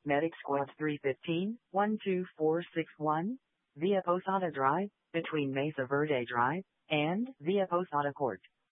Medic Squad 315, 12461, Via Posada Drive, between Mesa Verde Drive and Via Posada Court.